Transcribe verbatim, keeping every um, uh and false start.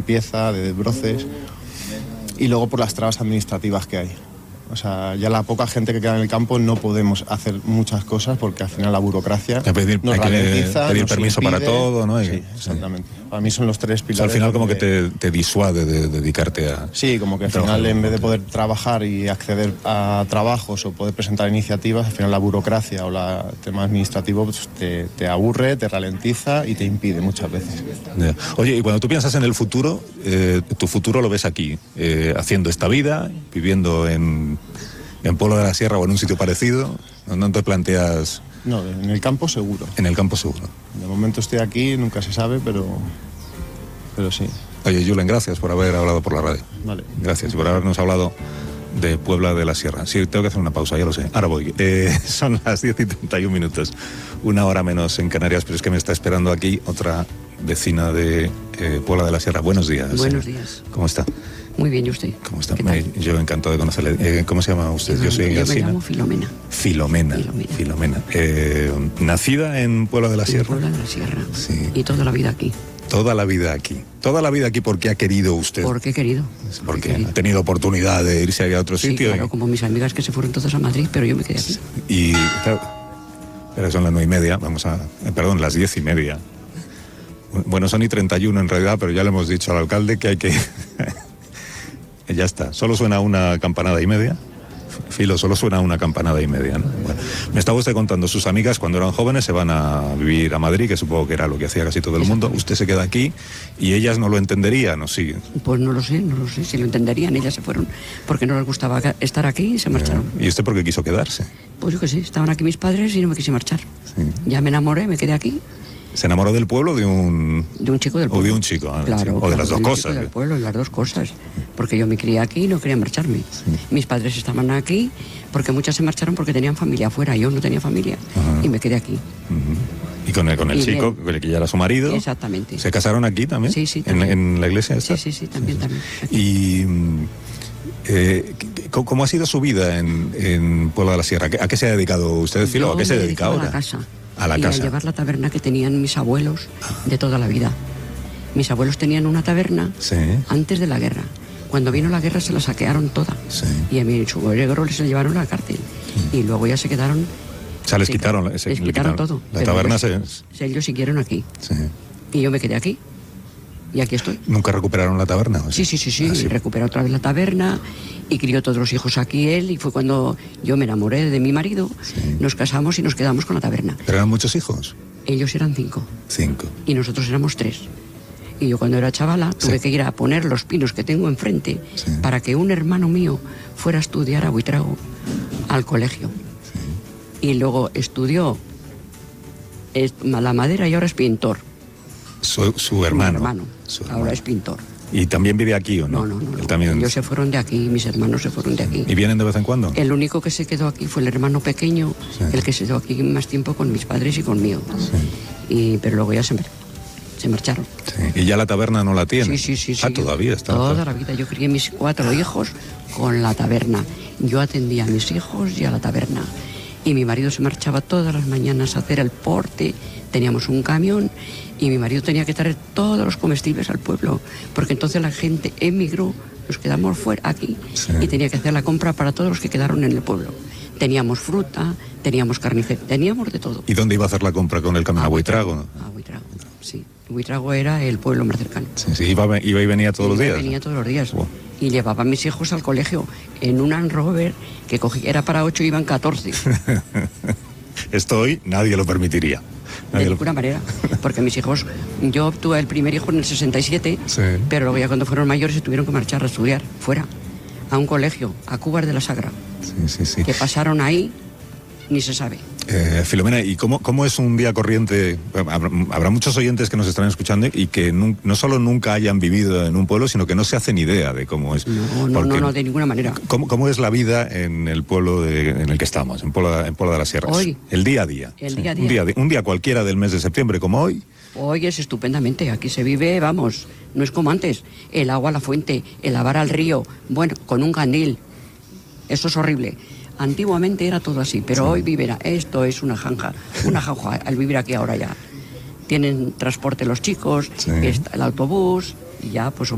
limpieza, de desbroces, y luego por las trabas administrativas que hay. O sea, ya la poca gente que queda en el campo no podemos hacer muchas cosas porque al final la burocracia hay pedir, nos hay ralentiza, que pedir nos permiso impide. para todo, ¿no? Hay Sí, que, exactamente. Sí. Para mí son los tres pilares. O sea, al final como donde... que te, te disuade de, de dedicarte a... Sí, como que al final en vez de poder trabajar y acceder a trabajos o poder presentar iniciativas, al final la burocracia o la, el tema administrativo pues, te, te aburre, te ralentiza y te impide muchas veces. Yeah. Oye, y cuando tú piensas en el futuro, eh, tu futuro lo ves aquí, eh, haciendo esta vida, viviendo en... en Puebla de la Sierra o en un sitio parecido, ¿no te planteas...? No, en el campo seguro. En el campo seguro. De momento estoy aquí, nunca se sabe, pero, pero sí. Oye, Julen, gracias por haber hablado por la radio. Vale. Gracias y por habernos hablado de Puebla de la Sierra. Sí, tengo que hacer una pausa, ya lo sé. Ahora voy. Eh, son las diez y treinta y un minutos, una hora menos en Canarias, pero es que me está esperando aquí otra vecina de eh, Puebla de la Sierra. Buenos días. Buenos días. ¿Cómo está? Muy bien, ¿y usted? ¿Cómo está? Me, yo encantado de conocerle. Eh, ¿Cómo se llama usted? Yo, yo soy yo Alsina. me llamo Filomena. Filomena. Filomena. Filomena. Eh, ¿Nacida en Puebla de la Sierra? En Puebla de la Sierra. Sí. Y toda la vida aquí. Toda la vida aquí. Toda la vida aquí porque ha querido usted. Porque he querido. Porque he querido. ha tenido oportunidad de irse a otro Sí, sitio. claro, y... como mis amigas que se fueron todas a Madrid, pero yo me quedé aquí. Y claro, pero son las nueve y media, vamos a, eh, perdón, las diez y media. Bueno, son y treinta y uno en realidad, pero ya le hemos dicho al alcalde que hay que... Ya está, solo suena una campanada y media. Filo, solo suena una campanada y media, ¿no? Bueno, me estaba usted contando, sus amigas cuando eran jóvenes se van a vivir a Madrid, que supongo que era lo que hacía casi todo el mundo. Usted se queda aquí y ellas no lo entenderían, ¿o sí? Pues no lo sé, no lo sé. Si lo entenderían, ellas se fueron porque no les gustaba estar aquí y se marcharon. ¿Y usted por qué quiso quedarse? Pues yo que sí, estaban aquí mis padres y no me quise marchar. Sí. Ya me enamoré, me quedé aquí. ¿Se enamoró del pueblo o de un...? De un chico del pueblo. O de un chico, ah, claro, sí. O claro, de las dos de un cosas. chico del pueblo, las dos cosas. Porque yo me crié aquí y no quería marcharme. Sí. Mis padres estaban aquí porque muchas se marcharon porque tenían familia afuera. Yo no tenía familia. Ajá. Y me quedé aquí. Uh-huh. Y con el, con el Y chico, bien. con el que ya era su marido. Exactamente. ¿Se casaron aquí también? Sí, sí. ¿En, También. en la iglesia esta? Sí, sí, sí, también, también. Aquí. Y... Eh, ¿Cómo ha sido su vida en, en Puebla de la Sierra? ¿A qué se ha dedicado usted, Filo? Yo ¿A qué se me dedica dedicaba ahora? A la casa. A la y casa. a llevar la taberna que tenían mis abuelos de toda la vida. Mis abuelos tenían una taberna Sí. antes de la guerra. Cuando vino la guerra se la saquearon toda. Sí. Y a mi suegro se la llevaron a la cárcel. Sí. Y luego ya se quedaron... O sea, les sí, quitaron, se, les le quitaron quitaron todo. La pero taberna ellos, se... ellos siguieron aquí. Sí. Y yo me quedé aquí. Y aquí estoy. ¿Nunca recuperaron la taberna? ¿O Sí, sí, sí, sí. Ah, sí. Recuperó otra vez la taberna y crió todos los hijos aquí él. Y fue cuando yo me enamoré de mi marido. Sí. Nos casamos y nos quedamos con la taberna. ¿Pero eran muchos hijos? Ellos eran cinco. Cinco. Y nosotros éramos tres. Y yo cuando era chavala tuve Sí. que ir a poner los pinos que tengo enfrente Sí. para que un hermano mío fuera a estudiar a Buitrago al colegio. Sí. Y luego estudió es- la madera y ahora es pintor. Su, su hermano. Mi hermano. Su Ahora hermano. es pintor. ¿Y también vive aquí o no? No, no, no. Él no. también... Ellos se fueron de aquí, mis hermanos se fueron de aquí. ¿Y vienen de vez en cuando? El único que se quedó aquí fue el hermano pequeño, Sí. el que se quedó aquí más tiempo con mis padres y conmigo. Sí. Y, pero luego ya se, mar- se marcharon. Sí. ¿Y ya la taberna no la tiene? Sí, sí, sí. sí. Ah, todavía está. Toda la vida. Yo crié mis cuatro hijos con la taberna. Yo atendía a mis hijos y a la taberna. Y mi marido se marchaba todas las mañanas a hacer el porte. Teníamos un camión y mi marido tenía que traer todos los comestibles al pueblo. Porque entonces la gente emigró, nos quedamos fuera aquí Sí. y tenía que hacer la compra para todos los que quedaron en el pueblo. Teníamos fruta, teníamos carnicería, teníamos de todo. ¿Y dónde iba a hacer la compra con el camión? ¿A Buitrago? A Buitrago, sí. Buitrago era el pueblo más cercano. Sí, sí, iba, iba y venía todos los Iba y días. Venía todos los días. Wow. Y llevaba a mis hijos al colegio en un Land Rover que cogí, era para ocho y iban catorce. Esto hoy nadie lo permitiría. Nadie De lo- ninguna manera. Porque mis hijos, yo obtuve el primer hijo en el sesenta y siete, Sí. pero luego ya cuando fueron mayores se tuvieron que marchar a estudiar fuera, a un colegio, a Cubas de la Sagra. Sí, sí, sí. Que pasaron ahí, ni se sabe. Eh, Filomena, ¿y cómo, cómo es un día corriente? Habrá, habrá muchos oyentes que nos están escuchando y que nu- no solo nunca hayan vivido en un pueblo, sino que no se hacen idea de cómo es. No, no, Porque- no, no, de ninguna manera. ¿Cómo, cómo es la vida en el pueblo de- en el que estamos, en Puebla, en Puebla de las Sierras? Hoy. El día a día. El Sí. día a Un día. día, un día cualquiera del mes de septiembre, como hoy. Hoy es estupendamente, aquí se vive, vamos, no es como antes. El agua a la fuente, el lavar al río, bueno, con un candil. Eso es horrible. Antiguamente era todo así, pero Sí. hoy vivirá. Esto es una janja, una jauja, al vivir aquí ahora ya. Tienen transporte los chicos, Sí. está el autobús, y ya pues